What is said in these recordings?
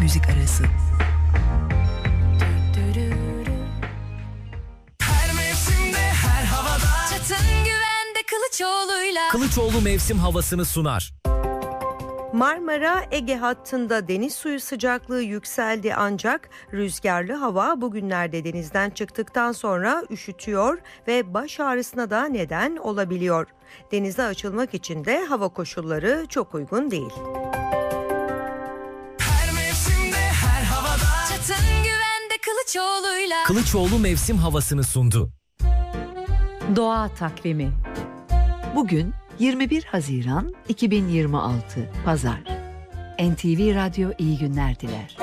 müzik arası. Her mevsimde, her havada. Çatın Güven'de Kılıçoğlu'yla. Kılıçoğlu mevsim havasını sunar. Marmara Ege hattında deniz suyu sıcaklığı yükseldi ancak rüzgarlı hava bugünlerde denizden çıktıktan sonra üşütüyor ve baş ağrısına da neden olabiliyor. Denize açılmak için de hava koşulları çok uygun değil. Her mevsimde, her havada. Çatın Güven'de Kılıçoğlu'yla. Kılıçoğlu mevsim havasını sundu. Doğa takvimi. Bugün 21 Haziran 2026 Pazar. NTV Radyo iyi günler diler.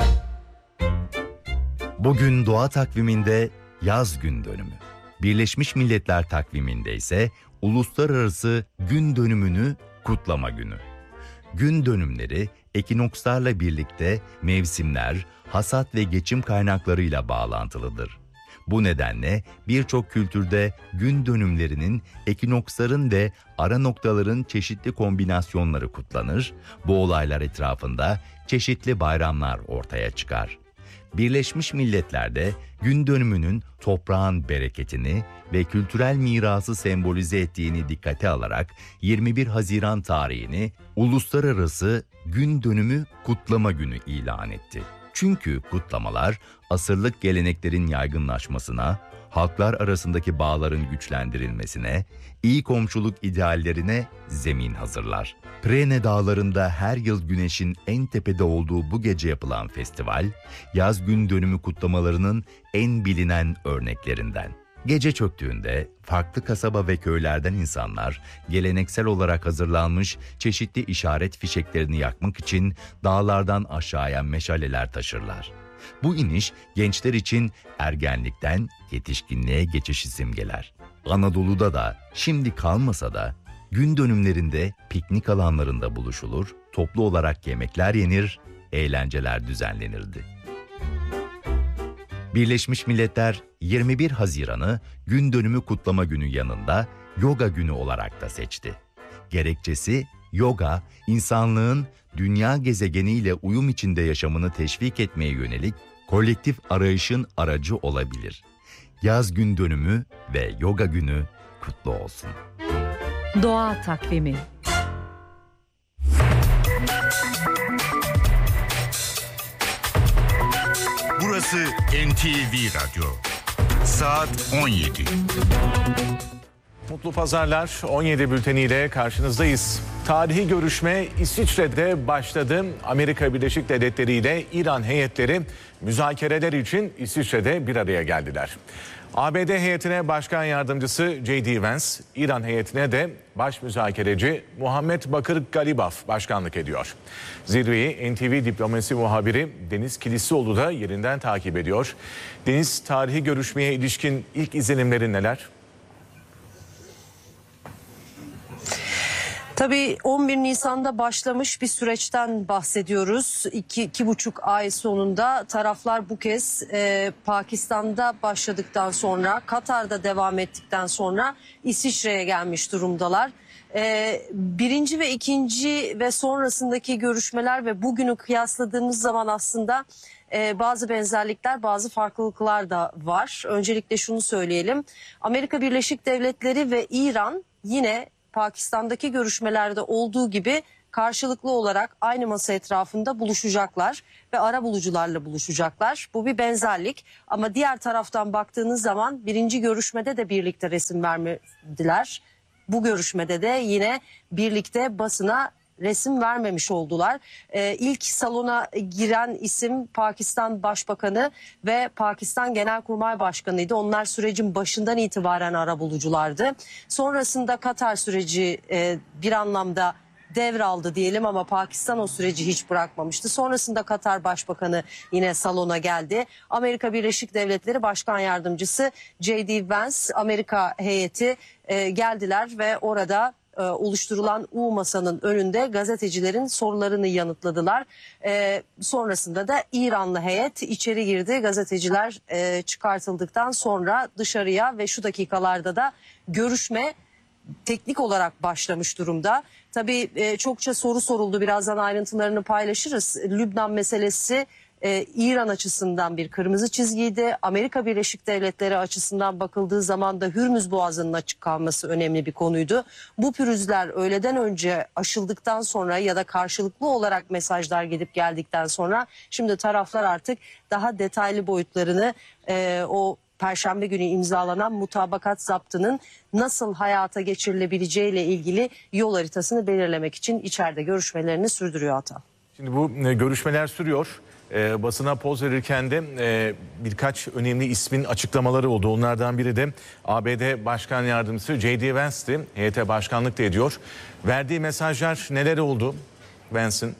Bugün doğa takviminde yaz gün dönümü. Birleşmiş Milletler takviminde ise uluslararası gün dönümünü kutlama günü. Gün dönümleri ekinokslarla birlikte mevsimler, hasat ve geçim kaynaklarıyla bağlantılıdır. Bu nedenle birçok kültürde gün dönümlerinin, ekinoksların ve ara noktaların çeşitli kombinasyonları kutlanır, bu olaylar etrafında çeşitli bayramlar ortaya çıkar. Birleşmiş Milletler'de gün dönümünün toprağın bereketini ve kültürel mirası sembolize ettiğini dikkate alarak 21 Haziran tarihini Uluslararası Gün Dönümü Kutlama Günü ilan etti. Çünkü kutlamalar asırlık geleneklerin yaygınlaşmasına, halklar arasındaki bağların güçlendirilmesine, iyi komşuluk ideallerine zemin hazırlar. Prene Dağları'nda her yıl güneşin en tepede olduğu bu gece yapılan festival, yaz gün dönümü kutlamalarının en bilinen örneklerinden. Gece çöktüğünde farklı kasaba ve köylerden insanlar geleneksel olarak hazırlanmış çeşitli işaret fişeklerini yakmak için dağlardan aşağıya meşaleler taşırlar. Bu iniş gençler için ergenlikten yetişkinliğe geçişi simgeler. Anadolu'da da şimdi kalmasa da gün dönümlerinde piknik alanlarında buluşulur, toplu olarak yemekler yenir, eğlenceler düzenlenirdi. Birleşmiş Milletler 21 Haziran'ı gün dönümü kutlama günü yanında yoga günü olarak da seçti. Gerekçesi yoga, insanlığın dünya gezegeniyle uyum içinde yaşamını teşvik etmeye yönelik kolektif arayışın aracı olabilir. Yaz gün dönümü ve yoga günü kutlu olsun. Doğa takvimi. Burası NTV Radyo. Saat 17. Mutlu pazarlar, 17 bülteniyle karşınızdayız. Tarihi görüşme İsviçre'de başladı. Amerika Birleşik Devletleri ile İran heyetleri müzakereler için İsviçre'de bir araya geldiler. ABD heyetine Başkan Yardımcısı J.D. Vance, İran heyetine de baş müzakereci Muhammed Bakır Galibaf başkanlık ediyor. Zirveyi NTV diplomasi muhabiri Deniz Kilislioğlu da yerinden takip ediyor. Deniz, tarihi görüşmeye ilişkin ilk izlenimlerin neler? Tabii 11 Nisan'da başlamış bir süreçten bahsediyoruz. 2,5 ay sonunda taraflar bu kez Pakistan'da başladıktan sonra, Katar'da devam ettikten sonra İsviçre'ye gelmiş durumdalar. Birinci ve ikinci ve sonrasındaki görüşmeler ve bugünü kıyasladığımız zaman aslında bazı benzerlikler, bazı farklılıklar da var. Öncelikle şunu söyleyelim. Amerika Birleşik Devletleri ve İran yine Pakistan'daki görüşmelerde olduğu gibi karşılıklı olarak aynı masa etrafında buluşacaklar ve arabulucularla buluşacaklar. Bu bir benzerlik ama diğer taraftan baktığınız zaman birinci görüşmede de birlikte resim vermediler. Bu görüşmede de yine birlikte basına resim vermemiş oldular. İlk salona giren isim Pakistan Başbakanı ve Pakistan Genelkurmay Başkanı'ydı. Onlar sürecin başından itibaren arabuluculardı. Sonrasında Katar süreci bir anlamda devraldı diyelim ama Pakistan o süreci hiç bırakmamıştı. Sonrasında Katar Başbakanı yine salona geldi. Amerika Birleşik Devletleri Başkan Yardımcısı J.D. Vance, Amerika heyeti geldiler ve orada oluşturulan U masanın önünde gazetecilerin sorularını yanıtladılar. Sonrasında da İranlı heyet içeri girdi. Gazeteciler çıkartıldıktan sonra dışarıya ve şu dakikalarda da görüşme teknik olarak başlamış durumda. Tabii çokça soru soruldu. Birazdan ayrıntılarını paylaşırız. Lübnan meselesi İran açısından bir kırmızı çizgiydi. Amerika Birleşik Devletleri açısından bakıldığı zaman da Hürmüz Boğazı'nın açık kalması önemli bir konuydu. Bu pürüzler öğleden önce aşıldıktan sonra ya da karşılıklı olarak mesajlar gidip geldikten sonra şimdi taraflar artık daha detaylı boyutlarını o Perşembe günü imzalanan mutabakat zaptının nasıl hayata geçirilebileceğiyle ilgili yol haritasını belirlemek için içeride görüşmelerini sürdürüyor Atan. Şimdi bu görüşmeler sürüyor. Basına poz verirken de birkaç önemli ismin açıklamaları oldu. Onlardan biri de ABD Başkan Yardımcısı J.D. Vance'ti. heyete başkanlık da ediyor. Verdiği mesajlar neler oldu Vance'in?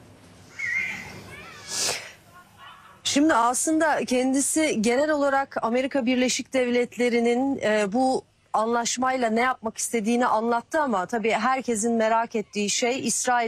Şimdi aslında kendisi genel olarak Amerika Birleşik Devletleri'nin bu anlaşmayla ne yapmak istediğini anlattı ama tabii herkesin merak ettiği şey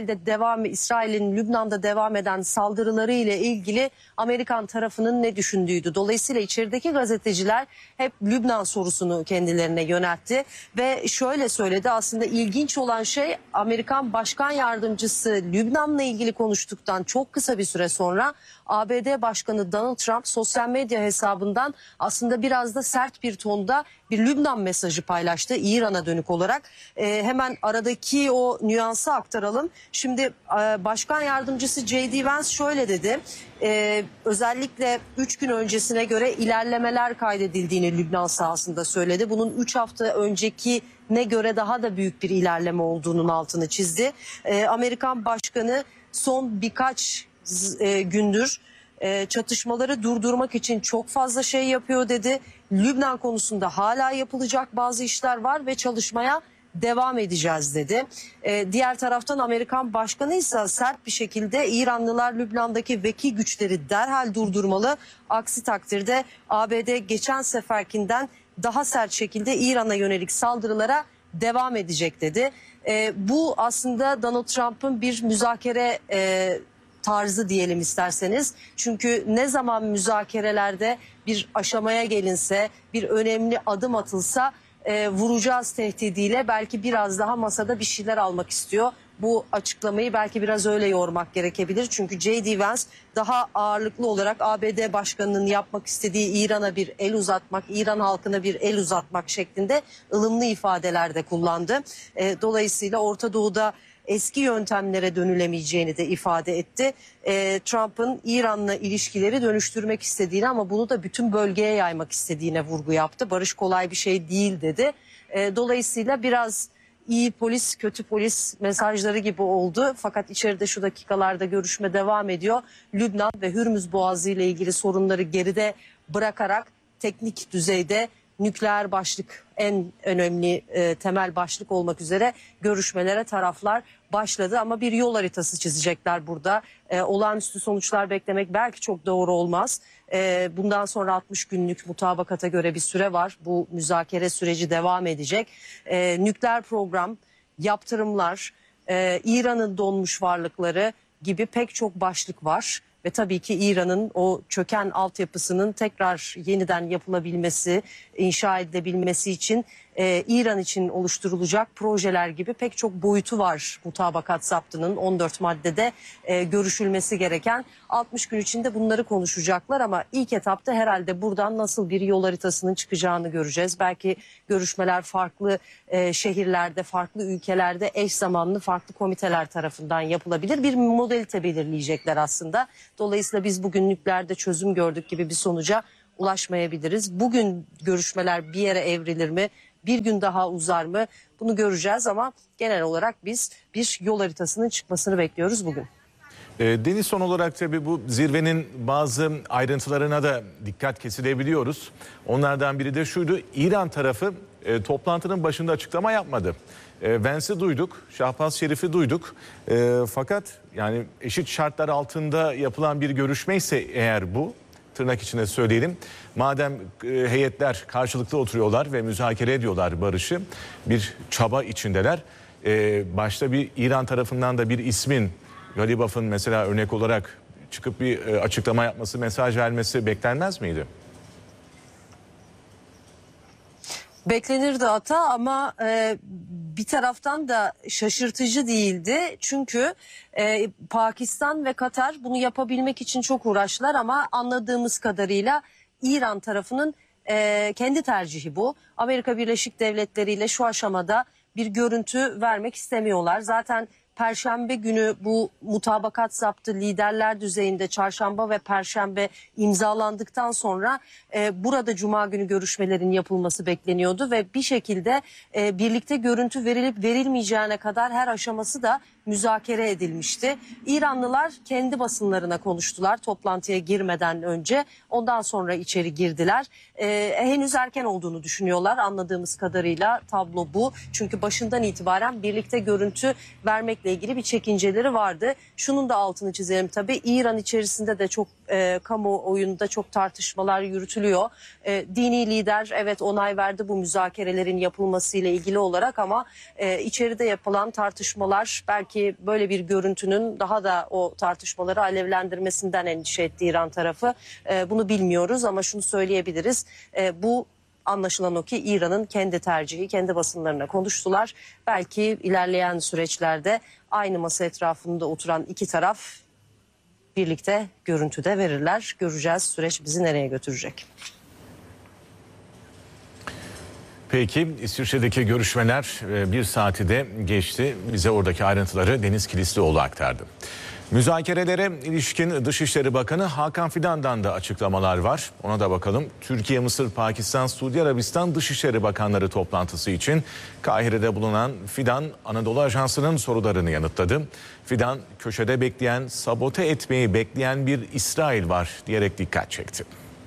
İsrail'in Lübnan'da devam eden saldırıları ile ilgili Amerikan tarafının ne düşündüğüydü. Dolayısıyla içerideki gazeteciler hep Lübnan sorusunu kendilerine yöneltti ve şöyle söyledi. Aslında ilginç olan şey Amerikan Başkan Yardımcısı Lübnan'la ilgili konuştuktan çok kısa bir süre sonra ABD Başkanı Donald Trump sosyal medya hesabından aslında biraz da sert bir tonda bir Lübnan mesajı paylaştı İran'a dönük olarak. Hemen aradaki o nüansı aktaralım. Şimdi Başkan Yardımcısı J.D. Vance şöyle dedi. Özellikle 3 gün öncesine göre ilerlemeler kaydedildiğini Lübnan sahasında söyledi. Bunun 3 hafta öncekine göre daha da büyük bir ilerleme olduğunun altını çizdi. Amerikan Başkanı son birkaç gündür çatışmaları durdurmak için çok fazla şey yapıyor dedi. Lübnan konusunda hala yapılacak bazı işler var ve çalışmaya devam edeceğiz dedi. Diğer taraftan Amerikan Başkanı ise sert bir şekilde İranlılar Lübnan'daki vekil güçleri derhal durdurmalı. Aksi takdirde ABD geçen seferkinden daha sert şekilde İran'a yönelik saldırılara devam edecek dedi. Bu aslında Donald Trump'ın bir müzakere tarzı diyelim isterseniz. Çünkü ne zaman müzakerelerde bir aşamaya gelinse, bir önemli adım atılsa vuracağız tehdidiyle belki biraz daha masada bir şeyler almak istiyor. Bu açıklamayı belki biraz öyle yormak gerekebilir. Çünkü J.D. Vance daha ağırlıklı olarak ABD Başkanı'nın yapmak istediği İran'a bir el uzatmak, İran halkına bir el uzatmak şeklinde ılımlı ifadeler de kullandı. Dolayısıyla Orta Doğu'da eski yöntemlere dönülemeyeceğini de ifade etti. Trump'ın İran'la ilişkileri dönüştürmek istediğini ama bunu da bütün bölgeye yaymak istediğine vurgu yaptı. Barış kolay bir şey değil dedi. Dolayısıyla biraz iyi polis, kötü polis mesajları gibi oldu. Fakat içeride şu dakikalarda görüşme devam ediyor. Lübnan ve Hürmüz Boğazı ile ilgili sorunları geride bırakarak teknik düzeyde nükleer başlık en önemli temel başlık olmak üzere görüşmelere taraflar başladı. Ama bir yol haritası çizecekler burada. Olağanüstü sonuçlar beklemek belki çok doğru olmaz. Bundan sonra 60 günlük mutabakata göre bir süre var. Bu müzakere süreci devam edecek. Nükleer program, yaptırımlar, İran'ın donmuş varlıkları gibi pek çok başlık var. Ve tabii ki İran'ın o çöken altyapısının tekrar yeniden yapılabilmesi, inşa edilebilmesi için İran için oluşturulacak projeler gibi pek çok boyutu var mutabakat zaptının 14 maddede görüşülmesi gereken. 60 gün içinde bunları konuşacaklar ama ilk etapta herhalde buradan nasıl bir yol haritasının çıkacağını göreceğiz. Belki görüşmeler farklı şehirlerde, farklı ülkelerde eş zamanlı farklı komiteler tarafından yapılabilir. Bir modalite belirleyecekler aslında. Dolayısıyla biz bugün nükleerde çözüm gördük gibi bir sonuca ulaşmayabiliriz. Bugün görüşmeler bir yere evrilir mi? Bir gün daha uzar mı? Bunu göreceğiz ama genel olarak biz bir yol haritasının çıkmasını bekliyoruz bugün. Deniz, son olarak tabii bu zirvenin bazı ayrıntılarına da dikkat kesilebiliyoruz. Onlardan biri de şuydu: İran tarafı toplantının başında açıklama yapmadı. Vance'i duyduk, Şahbaz Şerif'i duyduk. Fakat yani eşit şartlar altında yapılan bir görüşme ise eğer bu, tırnak içine söyleyelim, madem heyetler karşılıklı oturuyorlar ve müzakere ediyorlar barışı, bir çaba içindeler. Başta bir İran tarafından da bir ismin, Galibaf'ın mesela örnek olarak çıkıp bir açıklama yapması, mesaj vermesi beklenmez miydi? Beklenirdi Ata ama bir taraftan da şaşırtıcı değildi. Çünkü Pakistan ve Katar bunu yapabilmek için çok uğraştılar ama anladığımız kadarıyla İran tarafının kendi tercihi bu. Amerika Birleşik Devletleri ile şu aşamada bir görüntü vermek istemiyorlar. Zaten Perşembe günü bu mutabakat zaptı liderler düzeyinde çarşamba ve perşembe imzalandıktan sonra burada cuma günü görüşmelerin yapılması bekleniyordu ve bir şekilde birlikte görüntü verilip verilmeyeceğine kadar her aşaması da müzakere edilmişti. İranlılar kendi basınlarına konuştular toplantıya girmeden önce. Ondan sonra içeri girdiler. Henüz erken olduğunu düşünüyorlar anladığımız kadarıyla, tablo bu. Çünkü başından itibaren birlikte görüntü vermekle ilgili bir çekinceleri vardı. Şunun da altını çizelim tabii. İran içerisinde de çok kamuoyunda çok tartışmalar yürütülüyor. Dini lider evet onay verdi bu müzakerelerin yapılmasıyla ilgili olarak ama içeride yapılan tartışmalar belki böyle bir görüntünün daha da o tartışmaları alevlendirmesinden endişe etti İran tarafı. Bunu bilmiyoruz ama şunu söyleyebiliriz. Bu anlaşılan o ki İran'ın kendi tercihi, kendi basınlarına konuştular. Belki ilerleyen süreçlerde aynı masa etrafında oturan iki taraf birlikte görüntüde verirler. Göreceğiz süreç bizi nereye götürecek. Peki İsviçre'deki görüşmeler bir saati de geçti. Bize oradaki ayrıntıları Deniz Kilislioğlu aktardı. Müzakerelere ilişkin Dışişleri Bakanı Hakan Fidan'dan da açıklamalar var. Ona da bakalım. Türkiye, Mısır, Pakistan, Suudi Arabistan Dışişleri Bakanları toplantısı için Kahire'de bulunan Fidan, Anadolu Ajansı'nın sorularını yanıtladı. Fidan, köşede bekleyen, sabote etmeyi bekleyen bir İsrail var diyerek dikkat çekti.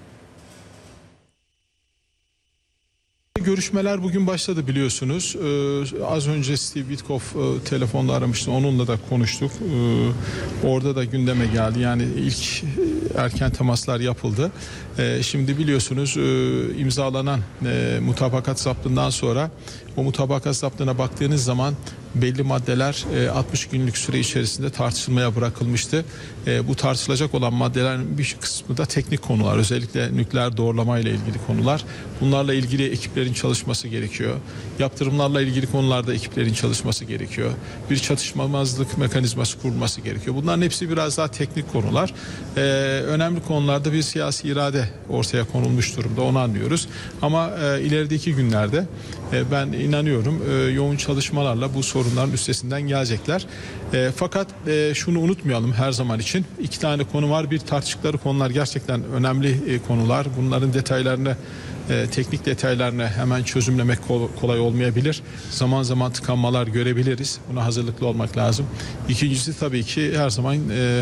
Görüşmeler bugün başladı biliyorsunuz. Az önce Steve Witkoff telefonla aramıştı. Onunla da konuştuk. Orada da gündeme geldi. Yani ilk erken temaslar yapıldı. Şimdi biliyorsunuz imzalanan mutabakat zaptından sonra o mutabakat zaptına baktığınız zaman belli maddeler 60 günlük süre içerisinde tartışılmaya bırakılmıştı. Bu tartışılacak olan maddelerin bir kısmı da teknik konular. Özellikle nükleer doğrulama ile ilgili konular. Bunlarla ilgili ekiplerin çalışması gerekiyor. Yaptırımlarla ilgili konularda ekiplerin çalışması gerekiyor. Bir çatışmamazlık mekanizması kurulması gerekiyor. Bunların hepsi biraz daha teknik konular. Önemli konularda bir siyasi irade ortaya konulmuş durumda. Onu anlıyoruz. Ama ilerideki günlerde ben inanıyorum yoğun çalışmalarla bu sorunların üstesinden gelecekler. Fakat şunu unutmayalım her zaman için. 2 tane konu var. Bir, tartıştıkları konular gerçekten önemli konular. Bunların detaylarını, teknik detaylarını hemen çözümlemek kolay olmayabilir. Zaman zaman tıkanmalar görebiliriz. Buna hazırlıklı olmak lazım. İkincisi tabii ki her zaman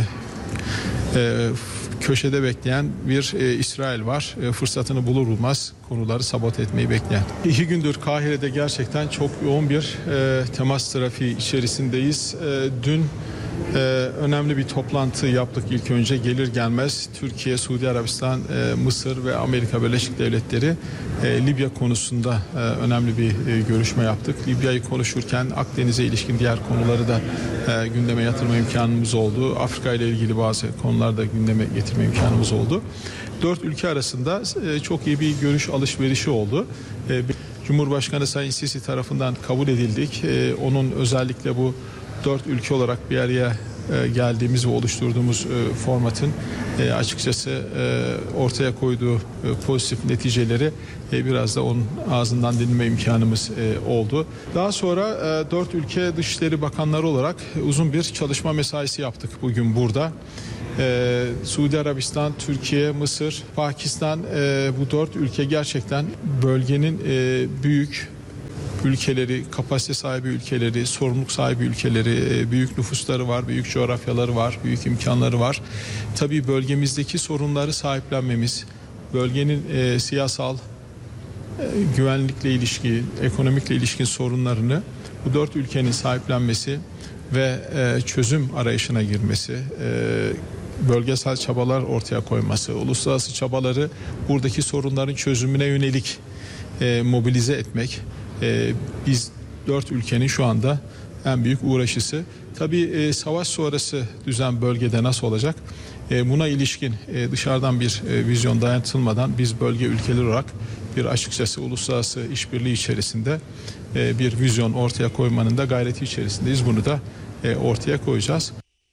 köşede bekleyen bir İsrail var. Fırsatını bulur bulmaz konuları sabote etmeyi bekleyen. 2 gündür Kahire'de gerçekten çok yoğun bir temas trafiği içerisindeyiz. Dün önemli bir toplantı yaptık ilk önce. Gelir gelmez Türkiye, Suudi Arabistan, Mısır ve Amerika Birleşik Devletleri Libya konusunda önemli bir görüşme yaptık. Libya'yı konuşurken Akdeniz'e ilişkin diğer konuları da gündeme yatırma imkanımız oldu. Afrika ile ilgili bazı konuları da gündeme getirme imkanımız oldu. 4 ülke arasında çok iyi bir görüş alışverişi oldu. Cumhurbaşkanı Sayın Sisi tarafından kabul edildik. Onun özellikle bu 4 ülke olarak bir araya geldiğimiz ve oluşturduğumuz formatın açıkçası ortaya koyduğu pozitif neticeleri biraz da onun ağzından dinleme imkanımız oldu. Daha sonra 4 ülke Dışişleri Bakanları olarak uzun bir çalışma mesaisi yaptık bugün burada. Suudi Arabistan, Türkiye, Mısır, Pakistan, bu 4 ülke gerçekten bölgenin büyük ülkeleri, kapasite sahibi ülkeleri, sorumluluk sahibi ülkeleri, büyük nüfusları var, büyük coğrafyaları var, büyük imkanları var. Tabii bölgemizdeki sorunları sahiplenmemiz, bölgenin siyasal, güvenlikle ilişkin, ekonomikle ilişkin sorunlarını bu 4 ülkenin sahiplenmesi ve çözüm arayışına girmesi, bölgesel çabalar ortaya koyması, uluslararası çabaları buradaki sorunların çözümüne yönelik mobilize etmek, biz 4 ülkenin şu anda en büyük uğraşısı. Tabii savaş sonrası düzen bölgede nasıl olacak? Buna ilişkin dışarıdan bir vizyon dayatılmadan biz bölge ülkeleri olarak bir açıkçası uluslararası işbirliği içerisinde bir vizyon ortaya koymanın da gayreti içerisindeyiz. Bunu da ortaya koyacağız.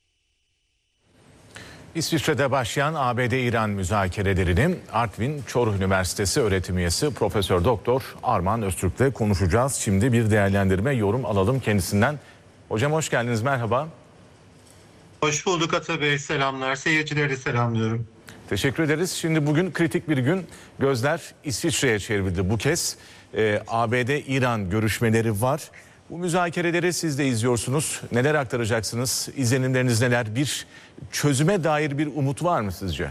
İsviçre'de başlayan ABD-İran müzakerelerini Artvin Çoruh Üniversitesi öğretim üyesi Profesör Doktor Armağan Öztürk'le konuşacağız. Şimdi bir değerlendirme, yorum alalım kendisinden. Hocam hoş geldiniz, merhaba. Hoş bulduk Ata Bey, selamlar. Seyircileri selamlıyorum. Teşekkür ederiz. Şimdi bugün kritik bir gün. Gözler İsviçre'ye çevrildi bu kez. ABD-İran görüşmeleri var. Bu müzakereleri siz de izliyorsunuz. Neler aktaracaksınız? İzlenimleriniz neler? Bir çözüme dair bir umut var mı sizce?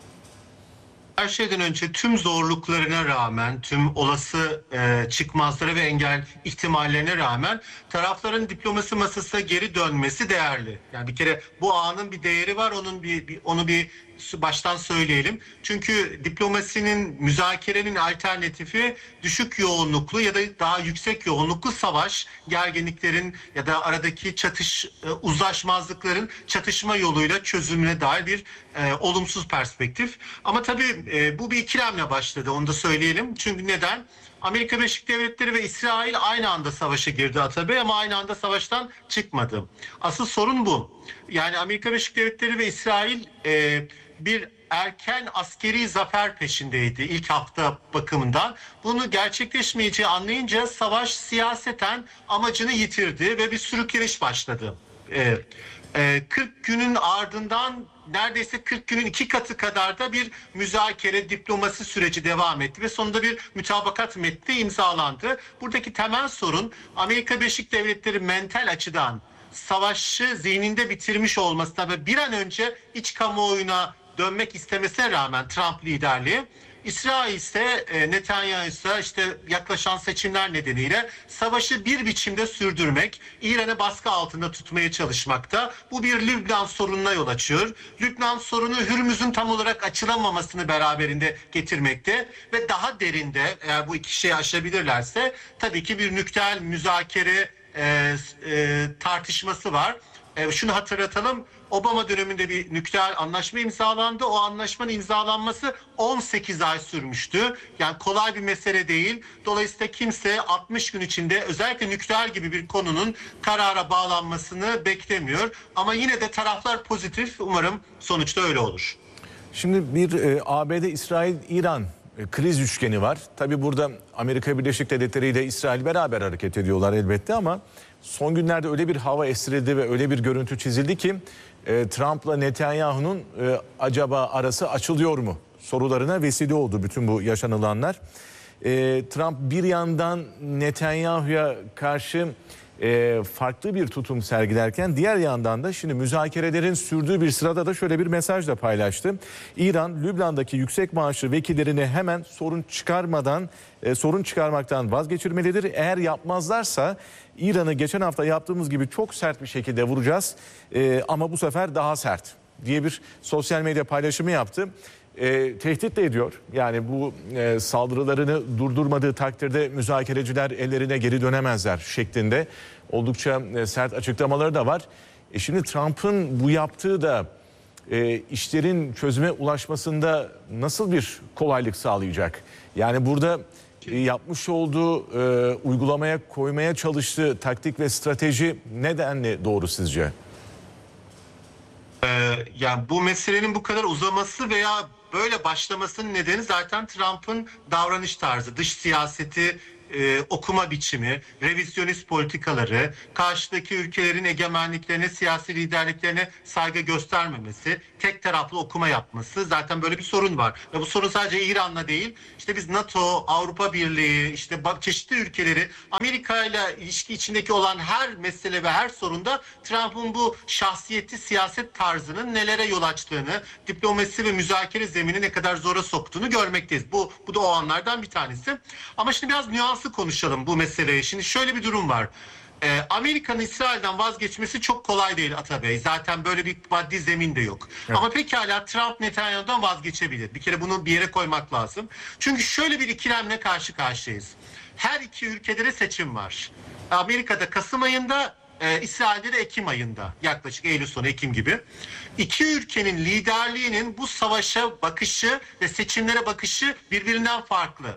Her şeyden önce tüm zorluklarına rağmen, tüm olası çıkmazlara ve engel ihtimallerine rağmen tarafların diplomasi masasına geri dönmesi değerli. Yani bir kere bu anın bir değeri var, onu bir baştan söyleyelim. Çünkü diplomasinin, müzakerenin alternatifi düşük yoğunluklu ya da daha yüksek yoğunluklu savaş, gerginliklerin ya da aradaki uzlaşmazlıkların çatışma yoluyla çözümüne dair bir olumsuz perspektif. Ama tabii bu bir ikilemle başladı, onu da söyleyelim. Çünkü neden? Amerika Birleşik Devletleri ve İsrail aynı anda savaşa girdi Atabey, ama aynı anda savaştan çıkmadı. Asıl sorun bu. Yani Amerika Birleşik Devletleri ve İsrail bir erken askeri zafer peşindeydi ilk hafta bakımından. Bunu gerçekleşmeyeceği anlayınca savaş siyaseten amacını yitirdi ve bir sürükleniş başladı. 40 günün ardından neredeyse 40 günün 2 katı kadar da bir müzakere, diplomasi süreci devam etti ve sonunda bir mütabakat metni imzalandı. Buradaki temel sorun Amerika Birleşik Devletleri mental açıdan savaşı zihninde bitirmiş olmasına ve bir an önce iç kamuoyuna dönmek istemesine rağmen Trump liderliği, İsrail ise Netanyahu ise işte yaklaşan seçimler nedeniyle savaşı bir biçimde sürdürmek, İran'ı baskı altında tutmaya çalışmakta. Bu bir Lübnan sorununa yol açıyor. Lübnan sorunu Hürmüz'ün tam olarak açılamamasını beraberinde getirmekte ve daha derinde, eğer bu iki şeyi aşabilirlerse tabii ki bir nükleer müzakere tartışması var. Şunu hatırlatalım. Obama döneminde bir nükleer anlaşma imzalandı. O anlaşmanın imzalanması 18 ay sürmüştü. Yani kolay bir mesele değil. Dolayısıyla kimse 60 gün içinde özellikle nükleer gibi bir konunun karara bağlanmasını beklemiyor. Ama yine de taraflar pozitif. Umarım sonuçta öyle olur. Şimdi bir ABD, İsrail, İran kriz üçgeni var. Tabii burada Amerika Birleşik Devletleri ile İsrail beraber hareket ediyorlar elbette, ama son günlerde öyle bir hava estirildi ve öyle bir görüntü çizildi ki Trump'la Netanyahu'nun acaba arası açılıyor mu sorularına vesile oldu bütün bu yaşanılanlar. Trump bir yandan Netanyahu'ya karşı farklı bir tutum sergilerken diğer yandan da şimdi müzakerelerin sürdüğü bir sırada da şöyle bir mesaj da paylaştı. İran, Lübnan'daki yüksek maaşlı vekillerini hemen sorun çıkarmaktan vazgeçirmelidir. Eğer yapmazlarsa İran'ı geçen hafta yaptığımız gibi çok sert bir şekilde vuracağız ama bu sefer daha sert diye bir sosyal medya paylaşımı yaptı. Tehdit de ediyor. Yani bu saldırılarını durdurmadığı takdirde müzakereciler ellerine geri dönemezler şeklinde oldukça sert açıklamaları da var. Şimdi Trump'ın bu yaptığı da işlerin çözüme ulaşmasında nasıl bir kolaylık sağlayacak? Yani burada yapmış olduğu, uygulamaya koymaya çalıştığı taktik ve strateji nedenle doğru sizce? Yani bu meselenin bu kadar uzaması veya böyle başlamasının nedeni zaten Trump'ın davranış tarzı, dış siyaseti okuma biçimi, revizyonist politikaları, karşıdaki ülkelerin egemenliklerine, siyasi liderliklerine saygı göstermemesi, tek taraflı okuma yapması, zaten böyle bir sorun var. Ve bu sorun sadece İran'la değil, işte biz NATO, Avrupa Birliği, işte çeşitli ülkeleri, Amerika ile ilişki içindeki olan her mesele ve her sorunda Trump'ın bu şahsiyeti, siyaset tarzının nelere yol açtığını, diplomasi ve müzakere zemini ne kadar zora soktuğunu görmekteyiz. Bu da o anlardan bir tanesi. Ama şimdi biraz nüanslı konuşalım bu meseleyi. Şimdi şöyle bir durum var. Amerika'nın İsrail'den vazgeçmesi çok kolay değil Atabey. Zaten böyle bir maddi zemin de yok. Evet. Ama pekala Trump Netanyahu'dan vazgeçebilir. Bir kere bunu bir yere koymak lazım. Çünkü şöyle bir ikilemle karşı karşıyayız. Her iki ülkede de seçim var. Amerika'da Kasım ayında, İsrail'de de Ekim ayında, yaklaşık Eylül sonu Ekim gibi. İki ülkenin liderliğinin bu savaşa bakışı ve seçimlere bakışı birbirinden farklı.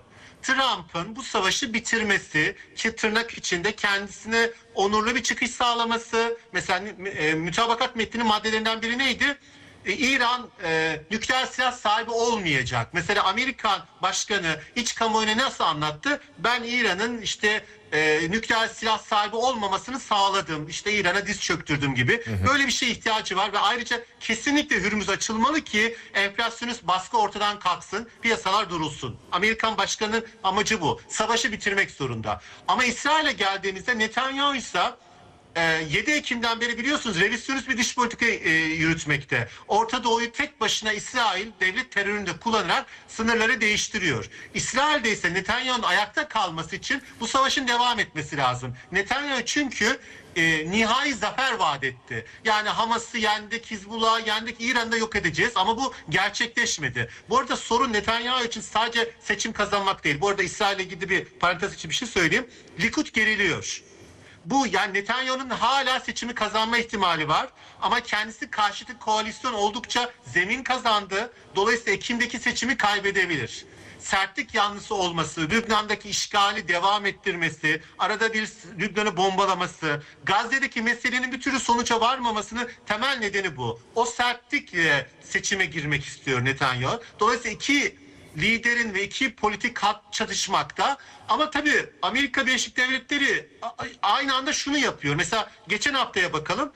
Trump'ın bu savaşı bitirmesi, ki tırnak içinde kendisine onurlu bir çıkış sağlaması. Mesela mütabakat metninin maddelerinden biri neydi? İran nükleer silah sahibi olmayacak. Mesela Amerikan başkanı iç kamuoyuna nasıl anlattı? Ben İran'ın işte nükleer silah sahibi olmamasını sağladım. İşte İran'a diz çöktürdüm gibi. Böyle bir şeye ihtiyacı var ve ayrıca kesinlikle Hürmüz açılmalı ki enflasyonist baskı ortadan kalksın, piyasalar durulsun. Amerikan başkanının amacı bu. Savaşı bitirmek zorunda. Ama İsrail'e geldiğimizde Netanyahu ise 7 Ekim'den beri biliyorsunuz revizyonist bir dış politika yürütmekte. Orta Doğu'yu tek başına İsrail devlet terörünü de kullanarak sınırları değiştiriyor. İsrail'de ise Netanyahu'nun ayakta kalması için bu savaşın devam etmesi lazım. Netanyahu çünkü nihai zafer vaat etti. Yani Hamas'ı yendik, Hizbullah'ı yendik, İran'da yok edeceğiz ama bu gerçekleşmedi. Bu arada sorun Netanyahu için sadece seçim kazanmak değil. Bu arada İsrail'le ilgili bir parantez için bir şey söyleyeyim. Likud geriliyor. Bu yani Netanyahu'nun hala seçimi kazanma ihtimali var ama kendisi karşıtı koalisyon oldukça zemin kazandı. Dolayısıyla Ekim'deki seçimi kaybedebilir. Sertlik yanlısı olması, Lübnan'daki işgali devam ettirmesi, arada bir Lübnan'ı bombalaması, Gazze'deki meselenin bir türlü sonuca varmamasının temel nedeni bu. O sertlikle seçime girmek istiyor Netanyahu. Dolayısıyla iki liderin ve iki politik hat çatışmakta. Ama tabii Amerika Birleşik Devletleri aynı anda şunu yapıyor. Mesela geçen haftaya bakalım.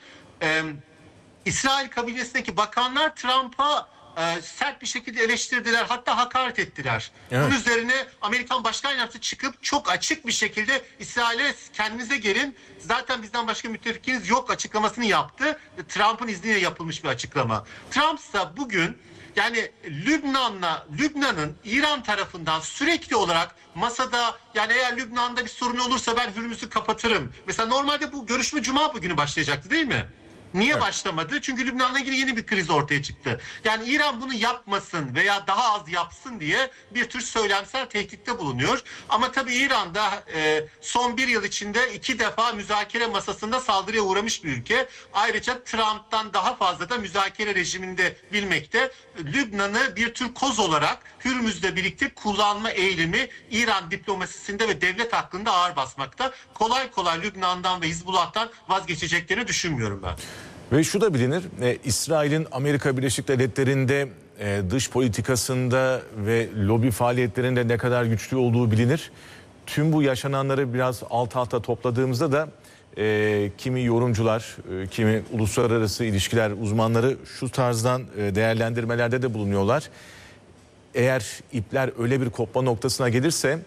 İsrail kabinesindeki bakanlar Trump'a sert bir şekilde eleştirdiler. Hatta hakaret ettiler. Evet. Bunun üzerine Amerikan Başkan Yardımcısı çıkıp çok açık bir şekilde İsrail'e kendinize gelin. Zaten bizden başka müttefikiniz yok açıklamasını yaptı. Trump'ın izniyle yapılmış bir açıklama. Trump ise bugün yani Lübnan'ın İran tarafından sürekli olarak masada yani eğer Lübnan'da bir sorun olursa ben Hürmüz'ü kapatırım. Mesela normalde bu görüşme Cuma günü başlayacaktı değil mi? Niye başlamadı? Çünkü Lübnan'la ilgili yeni bir kriz ortaya çıktı. Yani İran bunu yapmasın veya daha az yapsın diye bir tür söylemsel tehditte bulunuyor. Ama tabii İran'da son bir yıl içinde 2 defa müzakere masasında saldırıya uğramış bir ülke. Ayrıca Trump'tan daha fazla da müzakere rejiminde bilmekte. Lübnan'ı bir tür koz olarak Hürmüz'le birlikte kullanma eğilimi İran diplomasisinde ve devlet hakkında ağır basmakta. Kolay kolay Lübnan'dan ve Hizbullah'tan vazgeçeceklerini düşünmüyorum ben. Ve şu da bilinir, İsrail'in Amerika Birleşik Devletleri'nde dış politikasında ve lobi faaliyetlerinde ne kadar güçlü olduğu bilinir. Tüm bu yaşananları biraz alt alta topladığımızda da kimi yorumcular, kimi uluslararası ilişkiler uzmanları şu tarzdan değerlendirmelerde de bulunuyorlar. Eğer ipler öyle bir kopma noktasına gelirse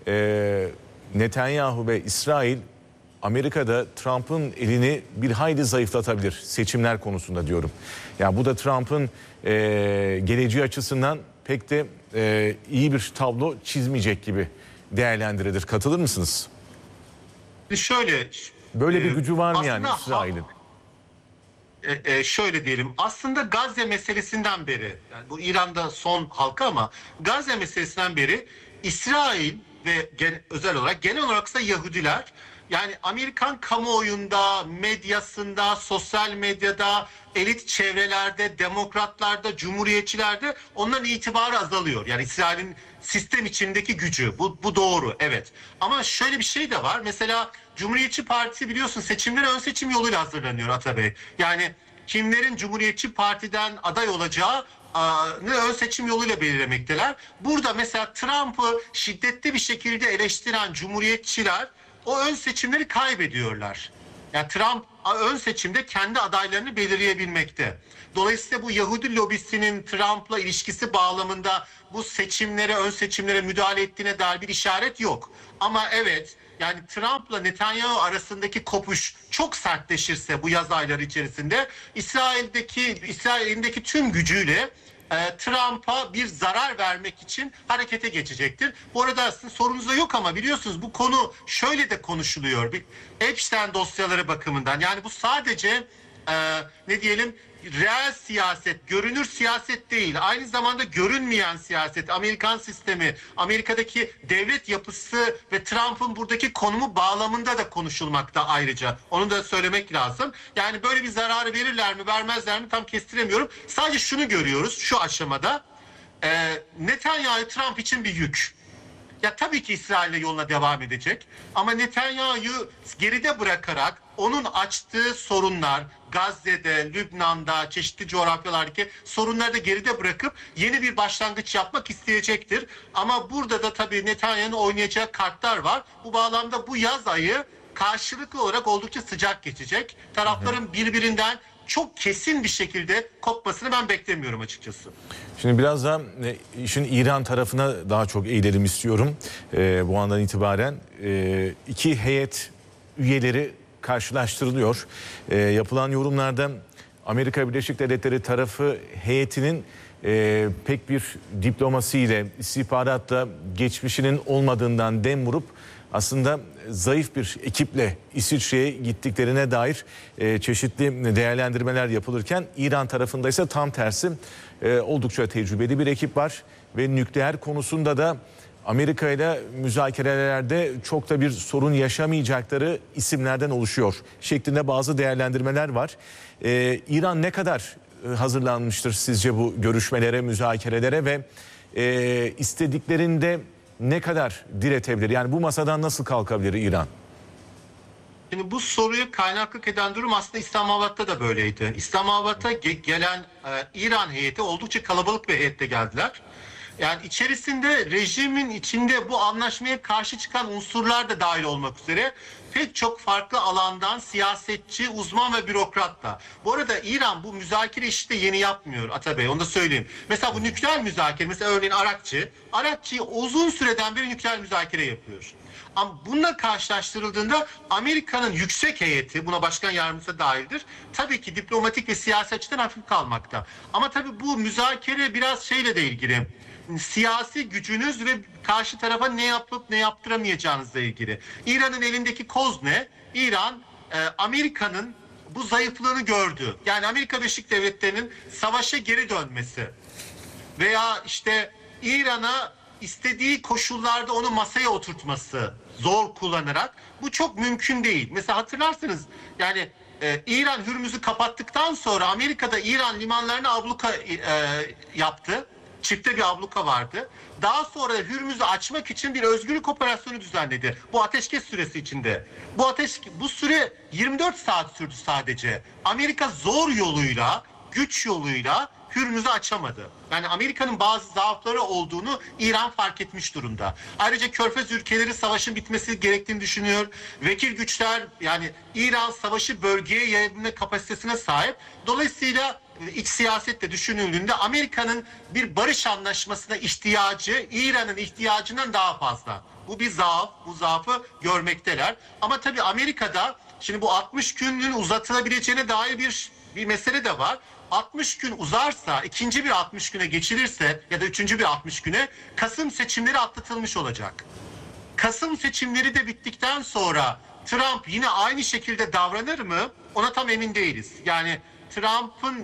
Netanyahu ve İsrail Amerika'da Trump'ın elini bir hayli zayıflatabilir seçimler konusunda diyorum. Yani bu da Trump'ın geleceği açısından pek de iyi bir tablo çizmeyecek gibi değerlendirilir. Katılır mısınız? Şöyle böyle bir gücü var mı yani İsrail'in? Şöyle diyelim, aslında Gazze meselesinden beri, yani bu İran'da son halka ama Gazze meselesinden beri İsrail ve özel olarak genel olarak ise Yahudiler yani Amerikan kamuoyunda, medyasında, sosyal medyada, elit çevrelerde, demokratlarda, cumhuriyetçilerde onların itibarı azalıyor. Yani İsrail'in sistem içindeki gücü. Bu doğru, evet. Ama şöyle bir şey de var. Mesela Cumhuriyetçi Parti biliyorsun seçimlere ön seçim yoluyla hazırlanıyor Atabey. Yani kimlerin Cumhuriyetçi Parti'den aday olacağı ön seçim yoluyla belirlemekteler. Burada mesela Trump'ı şiddetli bir şekilde eleştiren cumhuriyetçiler o ön seçimleri kaybediyorlar. Yani Trump ön seçimde kendi adaylarını belirleyebilmekte. Dolayısıyla bu Yahudi lobisinin Trump'la ilişkisi bağlamında bu seçimlere, ön seçimlere müdahale ettiğine dair bir işaret yok. Ama evet, yani Trump'la Netanyahu arasındaki kopuş çok sertleşirse bu yaz ayları içerisinde İsrail'indeki tüm gücüyle Trump'a bir zarar vermek için harekete geçecektir. Bu arada aslında sorunuz da yok ama biliyorsunuz bu konu şöyle de konuşuluyor. Epstein dosyaları bakımından yani bu sadece ne diyelim reel siyaset, görünür siyaset değil. Aynı zamanda görünmeyen siyaset, Amerikan sistemi, Amerika'daki devlet yapısı ve Trump'ın buradaki konumu bağlamında da konuşulmakta ayrıca. Onu da söylemek lazım. Yani böyle bir zararı verirler mi, vermezler mi tam kestiremiyorum. Sadece şunu görüyoruz şu aşamada. Netanyahu Trump için bir yük. Ya tabii ki İsrail'le yoluna devam edecek ama Netanyahu'yu geride bırakarak onun açtığı sorunlar, Gazze'de, Lübnan'da, çeşitli coğrafyalardaki sorunları da geride bırakıp yeni bir başlangıç yapmak isteyecektir. Ama burada da tabii Netanyahu'nun oynayacağı kartlar var. Bu bağlamda bu yaz ayı karşılıklı olarak oldukça sıcak geçecek. Tarafların birbirinden çok kesin bir şekilde kopmasını ben beklemiyorum açıkçası. Şimdi biraz da işin İran tarafına daha çok eğilelim istiyorum. Bu andan itibaren iki heyet üyeleri karşılaştırılıyor. Yapılan yorumlarda Amerika Birleşik Devletleri tarafı heyetinin pek bir diplomasiyle, istihbaratla geçmişinin olmadığından dem vurup aslında zayıf bir ekiple İsviçre'ye gittiklerine dair çeşitli değerlendirmeler yapılırken İran tarafında ise tam tersi oldukça tecrübeli bir ekip var ve nükleer konusunda da Amerika ile müzakerelerde çok da bir sorun yaşamayacakları isimlerden oluşuyor şeklinde bazı değerlendirmeler var. İran ne kadar hazırlanmıştır sizce bu görüşmelere, müzakerelere ve istediklerinde ne kadar diretebilir? Yani bu masadan nasıl kalkabilir İran? Şimdi bu soruya kaynaklık eden durum aslında İslamabad'da da böyleydi. İslamabad'a gelen İran heyeti oldukça kalabalık bir heyette geldiler. Yani içerisinde rejimin içinde bu anlaşmaya karşı çıkan unsurlar da dahil olmak üzere pek çok farklı alandan siyasetçi, uzman ve bürokrat da. Bu arada İran bu müzakere işi de yeni yapmıyor Atabey, onu da söyleyeyim. Mesela bu nükleer müzakere, mesela örneğin Arakçı uzun süreden beri nükleer müzakere yapıyor. Ama bununla karşılaştırıldığında Amerika'nın yüksek heyeti, buna başkan yardımcısı dahildir, tabii ki diplomatik ve siyasi açıdan hafif kalmakta. Ama tabii bu müzakere biraz şeyle de ilgili. Siyasi gücünüz ve karşı tarafa ne yapıp ne yaptıramayacağınızla ilgili. İran'ın elindeki koz ne? İran, Amerika'nın bu zayıflığını gördü. Yani Amerika Birleşik Devletleri'nin savaşa geri dönmesi veya işte İran'a istediği koşullarda onu masaya oturtması zor kullanarak, bu çok mümkün değil. Mesela hatırlarsınız yani İran Hürmüz'ü kapattıktan sonra Amerika'da İran limanlarına abluka yaptı. Çifte bir abluka vardı. Daha sonra Hürmüz'ü açmak için bir özgürlük operasyonu düzenledi. Bu ateşkes süresi içinde. Bu süre 24 saat sürdü sadece. Amerika zor yoluyla, güç yoluyla Hürmüz'ü açamadı. Yani Amerika'nın bazı zaafları olduğunu İran fark etmiş durumda. Ayrıca Körfez ülkeleri savaşın bitmesi gerektiğini düşünüyor. Vekil güçler, yani İran savaşı bölgeye yayabilme kapasitesine sahip. Dolayısıyla iç siyasette düşünüldüğünde Amerika'nın bir barış anlaşmasına ihtiyacı İran'ın ihtiyacından daha fazla. Bu bir zaaf, bu zaafı görmekteler. Ama tabii Amerika'da şimdi bu 60 günün uzatılabileceğine dair bir mesele de var. 60 gün uzarsa, ikinci bir 60 güne geçilirse ya da üçüncü bir 60 güne Kasım seçimleri atlatılmış olacak. Kasım seçimleri de bittikten sonra Trump yine aynı şekilde davranır mı? Ona tam emin değiliz. Yani Trump'ın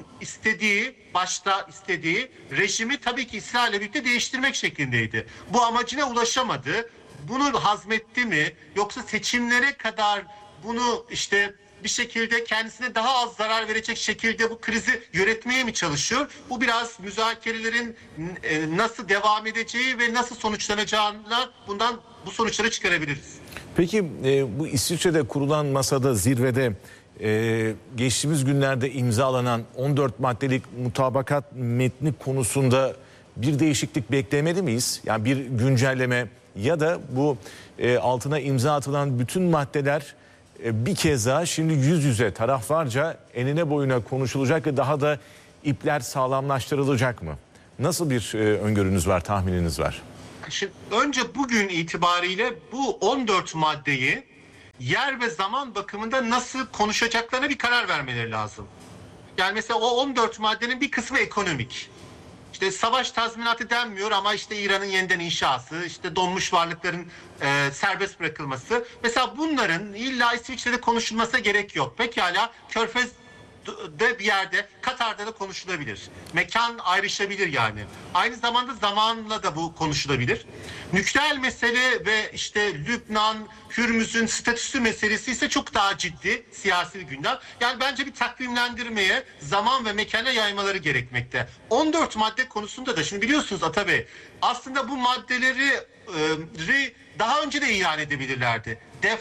başta istediği rejimi tabii ki İsrail'le birlikte değiştirmek şeklindeydi. Bu amacına ulaşamadı. Bunu hazmetti mi? Yoksa seçimlere kadar bunu işte bir şekilde kendisine daha az zarar verecek şekilde bu krizi yönetmeye mi çalışıyor? Bu biraz müzakerelerin nasıl devam edeceği ve nasıl sonuçlanacağına bu sonuçları çıkarabiliriz. Peki bu İsviçre'de kurulan masada, zirvede geçtiğimiz günlerde imzalanan 14 maddelik mutabakat metni konusunda bir değişiklik beklemeli miyiz? Yani bir güncelleme ya da bu altına imza atılan bütün maddeler bir kez daha şimdi yüz yüze taraflarca enine boyuna konuşulacak ve daha da ipler sağlamlaştırılacak mı? Nasıl bir öngörünüz var, tahmininiz var? Şimdi önce bugün itibariyle bu 14 maddeyi yer ve zaman bakımında nasıl konuşacaklarına bir karar vermeleri lazım. Yani mesela o 14 maddenin bir kısmı ekonomik. İşte savaş tazminatı denmiyor ama işte İran'ın yeniden inşası, işte donmuş varlıkların serbest bırakılması. Mesela bunların illa İsviçre'de konuşulmasına gerek yok. Pekala Körfez bir yerde, Katar'da da konuşulabilir. Mekan ayrışabilir yani. Aynı zamanda zamanla da bu konuşulabilir. Nükleer mesele ve işte Lübnan, Hürmüz'ün statüsü meselesi ise çok daha ciddi siyasi bir gündem. Yani bence bir takvimlendirmeye, zaman ve mekana yaymaları gerekmekte. 14 madde konusunda da şimdi biliyorsunuz Ata Bey, aslında bu maddeleri daha önce de ilan edebilirlerdi.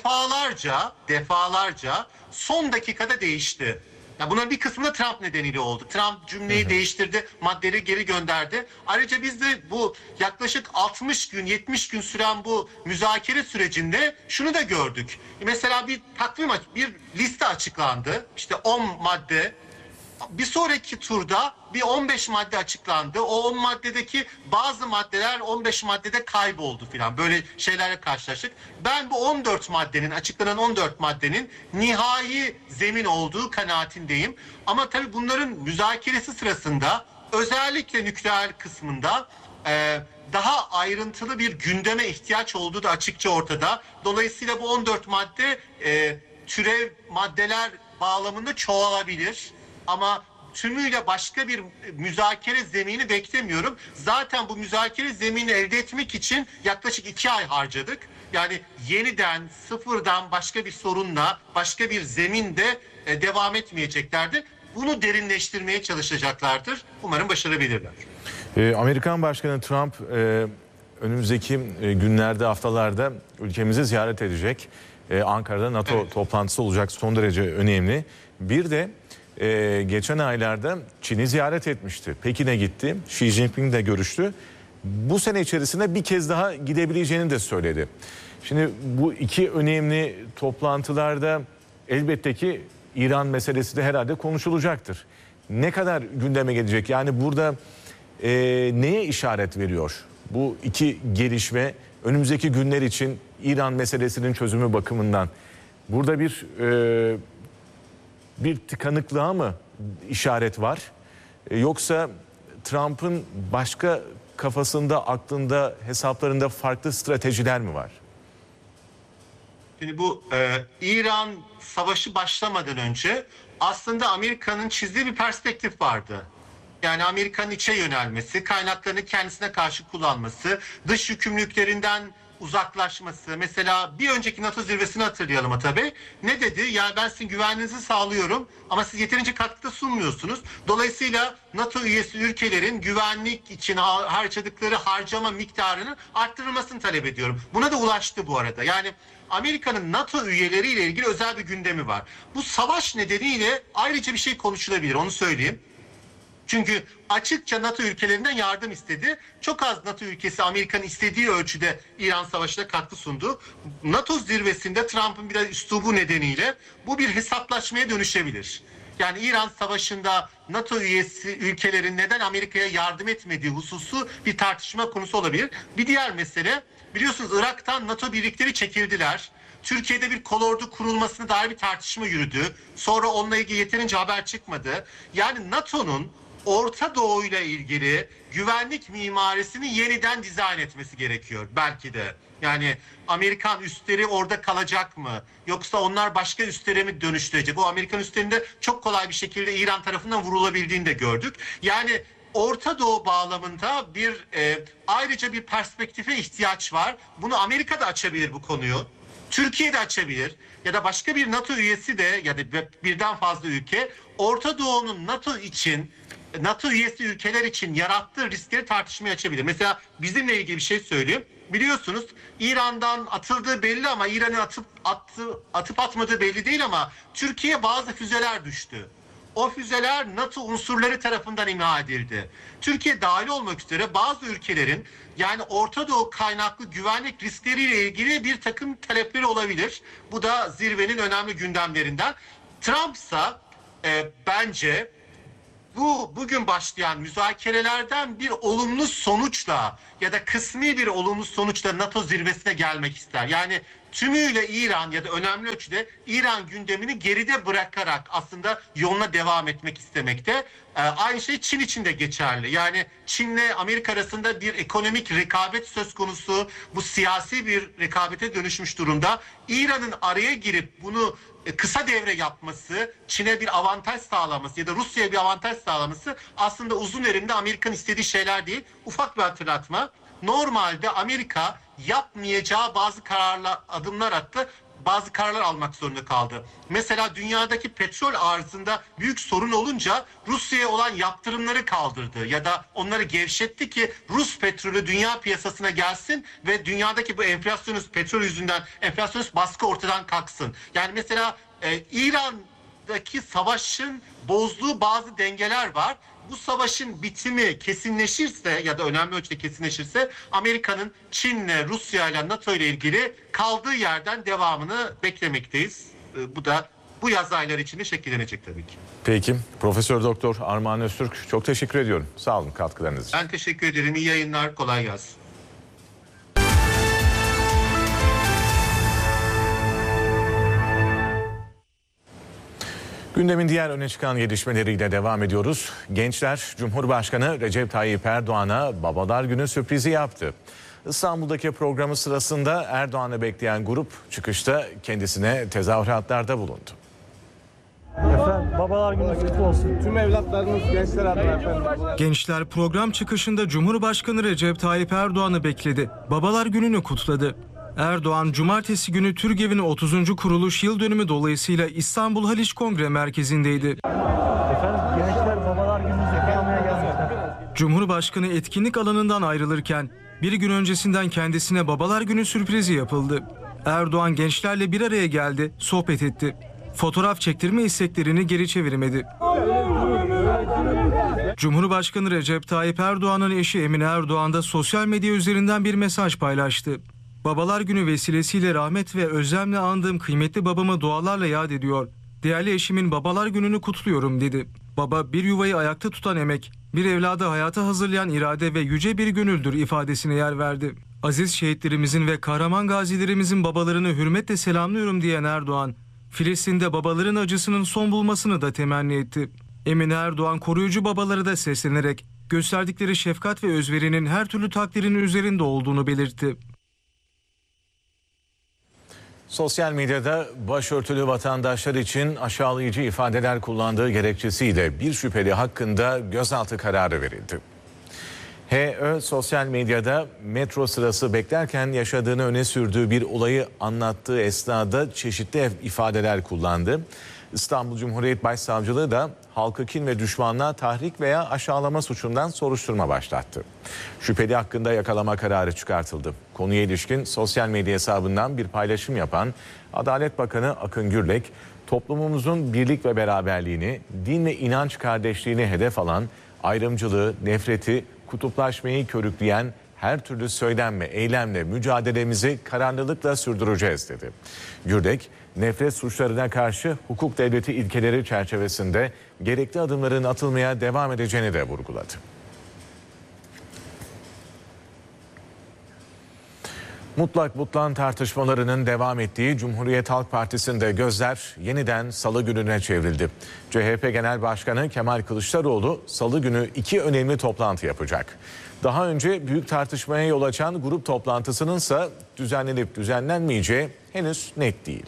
Defalarca son dakikada değişti. Ya bunların bir kısmı da Trump nedeniyle oldu. Trump cümleyi değiştirdi, maddeleri geri gönderdi. Ayrıca biz de bu yaklaşık 60 gün, 70 gün süren bu müzakere sürecinde şunu da gördük. Mesela bir bir liste açıklandı. İşte 10 madde. Bir sonraki turda bir 15 madde açıklandı. O 10 maddedeki bazı maddeler 15 maddede kayboldu filan. Böyle şeylerle karşılaştık. Ben bu açıklanan 14 maddenin nihai zemin olduğu kanaatindeyim. Ama tabii bunların müzakeresi sırasında özellikle nükleer kısmında daha ayrıntılı bir gündeme ihtiyaç olduğu da açıkça ortada. Dolayısıyla bu 14 madde türev maddeler bağlamında çoğalabilir. Ama tümüyle başka bir müzakere zemini beklemiyorum. Zaten bu müzakere zemini elde etmek için yaklaşık 2 ay harcadık. Yani yeniden, sıfırdan başka bir sorunla, başka bir zeminde devam etmeyeceklerdir. Bunu derinleştirmeye çalışacaklardır. Umarım başarabilirler. Amerikan Başkanı Trump önümüzdeki günlerde, haftalarda ülkemizi ziyaret edecek. Ankara'da NATO toplantısı olacak, son derece önemli. Bir de geçen aylarda Çin'i ziyaret etmişti. Pekin'e gitti. Xi Jinping'le görüştü. Bu sene içerisinde bir kez daha gidebileceğini de söyledi. Şimdi bu iki önemli toplantılarda elbette ki İran meselesi de herhalde konuşulacaktır. Ne kadar gündeme gelecek? Yani burada neye işaret veriyor? Bu iki gelişme önümüzdeki günler için İran meselesinin çözümü bakımından. Burada bir tıkanıklığa mı işaret var? Yoksa Trump'ın başka kafasında, aklında, hesaplarında farklı stratejiler mi var? Şimdi bu İran savaşı başlamadan önce aslında Amerika'nın çizdiği bir perspektif vardı. Yani Amerika'nın içe yönelmesi, kaynaklarını kendisine karşı kullanması, dış yükümlülüklerinden uzaklaşması. Mesela bir önceki NATO zirvesini hatırlayalım tabii. Ne dedi? Yani ben sizin güvenliğinizi sağlıyorum ama siz yeterince katkıda sunmuyorsunuz. Dolayısıyla NATO üyesi ülkelerin güvenlik için harcadıkları harcama miktarının arttırılmasını talep ediyorum. Buna da ulaştı bu arada. Yani Amerika'nın NATO üyeleriyle ilgili özel bir gündemi var. Bu savaş nedeniyle ayrıca bir şey konuşulabilir, onu söyleyeyim. Çünkü açıkça NATO ülkelerinden yardım istedi. Çok az NATO ülkesi Amerika'nın istediği ölçüde İran savaşına katkı sundu. NATO zirvesinde Trump'ın bir de üslubu nedeniyle bu bir hesaplaşmaya dönüşebilir. Yani İran savaşında NATO üyesi ülkelerin neden Amerika'ya yardım etmediği hususu bir tartışma konusu olabilir. Bir diğer mesele, biliyorsunuz Irak'tan NATO birlikleri çekildiler. Türkiye'de bir kolordu kurulmasına dair bir tartışma yürüdü. Sonra onunla ilgili yeterince haber çıkmadı. Yani NATO'nun Orta Doğu ile ilgili güvenlik mimarisini yeniden dizayn etmesi gerekiyor belki de. Yani Amerikan üsleri orada kalacak mı? Yoksa onlar başka üslere mi dönüştürecek? O Amerikan üslerinde çok kolay bir şekilde İran tarafından vurulabildiğini de gördük. Yani Orta Doğu bağlamında ayrıca bir perspektife ihtiyaç var. Bunu Amerika da açabilir bu konuyu. Türkiye de açabilir ya da başka bir NATO üyesi de ya da birden fazla ülke Orta Doğu'nun NATO üyesi ülkeler için yarattığı riskleri tartışmaya açabilir. Mesela bizimle ilgili bir şey söyleyeyim. Biliyorsunuz İran'dan atıldığı belli ama İran'ın atıp atmadığı belli değil ama Türkiye'ye bazı füzeler düştü. O füzeler NATO unsurları tarafından imha edildi. Türkiye dahil olmak üzere bazı ülkelerin yani Orta Doğu kaynaklı güvenlik riskleriyle ilgili bir takım talepleri olabilir. Bu da zirvenin önemli gündemlerinden. Trump ise bence bugün başlayan müzakerelerden bir olumlu sonuçla ya da kısmi bir olumlu sonuçla NATO zirvesine gelmek ister. Yani tümüyle İran ya da önemli ölçüde İran gündemini geride bırakarak aslında yoluna devam etmek istemekte. Aynı şey Çin için de geçerli. Yani Çin'le Amerika arasında bir ekonomik rekabet söz konusu. Bu siyasi bir rekabete dönüşmüş durumda. İran'ın araya girip bunu kısa devre yapması, Çin'e bir avantaj sağlaması ya da Rusya'ya bir avantaj sağlaması aslında uzun erimde Amerika'nın istediği şeyler değil. Ufak bir hatırlatma. Normalde Amerika yapmayacağı bazı adımlar attı. Bazı kararlar almak zorunda kaldı. Mesela dünyadaki petrol arzında büyük sorun olunca Rusya'ya olan yaptırımları kaldırdı ya da onları gevşetti ki Rus petrolü dünya piyasasına gelsin ve dünyadaki bu petrol yüzünden enflasyonist baskı ortadan kalksın. Yani mesela İran'daki savaşın bozduğu bazı dengeler var. Bu savaşın bitimi kesinleşirse ya da önemli ölçüde kesinleşirse Amerika'nın Çin'le, Rusya'yla, NATO ile ilgili kaldığı yerden devamını beklemekteyiz. Bu da bu yaz ayları içinde şekillenecek tabii ki. Peki. Profesör Doktor Armağan Öztürk, çok teşekkür ediyorum. Sağ olun katkılarınız için. Ben teşekkür ederim. İyi yayınlar. Kolay gelsin. Gündemin diğer öne çıkan gelişmeleriyle devam ediyoruz. Gençler Cumhurbaşkanı Recep Tayyip Erdoğan'a Babalar Günü sürprizi yaptı. İstanbul'daki programı sırasında Erdoğan'ı bekleyen grup çıkışta kendisine tezahüratlarda bulundu. Efendim, Babalar Günü kutlu olsun. Tüm evlatlarınız gençler adına efendim. Gençler program çıkışında Cumhurbaşkanı Recep Tayyip Erdoğan'ı bekledi. Babalar Günü'nü kutladı. Erdoğan, cumartesi günü TÜRGEV'in 30. kuruluş yıl dönümü dolayısıyla İstanbul Haliç Kongre Merkezi'ndeydi. Efendim, gençler Babalar Günü'nüzü kutlamaya gelmişler. Cumhurbaşkanı etkinlik alanından ayrılırken bir gün öncesinden kendisine Babalar Günü sürprizi yapıldı. Erdoğan gençlerle bir araya geldi, sohbet etti. Fotoğraf çektirme isteklerini geri çevirmedi. Cumhurbaşkanı Recep Tayyip Erdoğan'ın eşi Emine Erdoğan da sosyal medya üzerinden bir mesaj paylaştı. Babalar Günü vesilesiyle rahmet ve özlemle andığım kıymetli babamı dualarla yad ediyor. Değerli eşimin Babalar Günü'nü kutluyorum dedi. Baba bir yuvayı ayakta tutan emek, bir evladı hayata hazırlayan irade ve yüce bir gönüldür ifadesine yer verdi. Aziz şehitlerimizin ve kahraman gazilerimizin babalarını hürmetle selamlıyorum diyen Erdoğan, Filistin'de babaların acısının son bulmasını da temenni etti. Emine Erdoğan koruyucu babaları da seslenerek gösterdikleri şefkat ve özverinin her türlü takdirinin üzerinde olduğunu belirtti. Sosyal medyada başörtülü vatandaşlar için aşağılayıcı ifadeler kullandığı gerekçesiyle bir şüpheli hakkında gözaltı kararı verildi. HÖ sosyal medyada metro sırası beklerken yaşadığını öne sürdüğü bir olayı anlattığı esnada çeşitli ifadeler kullandı. İstanbul Cumhuriyet Başsavcılığı da halkı kin ve düşmanlığa tahrik veya aşağılama suçundan soruşturma başlattı. Şüpheli hakkında yakalama kararı çıkartıldı. Konuya ilişkin sosyal medya hesabından bir paylaşım yapan Adalet Bakanı Akın Gürlek, toplumumuzun birlik ve beraberliğini, din ve inanç kardeşliğini hedef alan, ayrımcılığı, nefreti, kutuplaşmayı körükleyen her türlü söylem ve eylemle mücadelemizi kararlılıkla sürdüreceğiz dedi. Gürlek, nefret suçlarına karşı hukuk devleti ilkeleri çerçevesinde gerekli adımların atılmaya devam edeceğini de vurguladı. Mutlak butlan tartışmalarının devam ettiği Cumhuriyet Halk Partisi'nde gözler yeniden Salı gününe çevrildi. CHP Genel Başkanı Kemal Kılıçdaroğlu Salı günü 2 önemli toplantı yapacak. Daha önce büyük tartışmaya yol açan grup toplantısının ise düzenlenip düzenlenmeyeceği henüz net değil.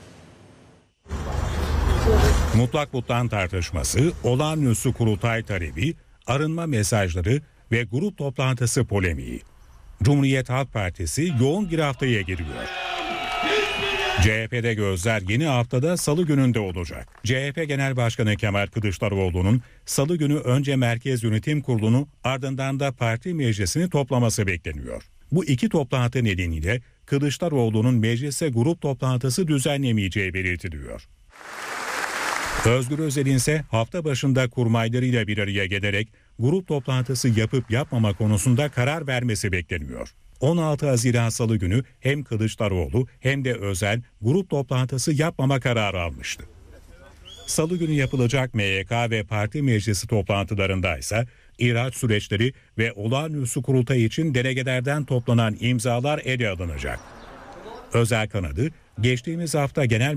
Mutlak butlan tartışması, olağanüstü kurultay talebi, arınma mesajları ve grup toplantısı polemiği. Cumhuriyet Halk Partisi yoğun bir haftaya giriyor. CHP'de gözler yeni haftada Salı gününde olacak. CHP Genel Başkanı Kemal Kılıçdaroğlu'nun Salı günü önce Merkez Yönetim Kurulu'nu ardından da parti meclisini toplaması bekleniyor. Bu 2 toplantı nedeniyle Kılıçdaroğlu'nun meclise grup toplantısı düzenlemeyeceği belirtiliyor. Özgür Özel'in ise hafta başında kurmaylarıyla bir araya gelerek grup toplantısı yapıp yapmama konusunda karar vermesi bekleniyor. 16 Haziran Salı günü hem Kılıçdaroğlu hem de Özel grup toplantısı yapmama kararı almıştı. Salı günü yapılacak MYK ve parti meclisi toplantılarında ise ihraç süreçleri ve olağanüstü kurultay için delegelerden toplanan imzalar ele alınacak. Özel kanadı geçtiğimiz hafta Genel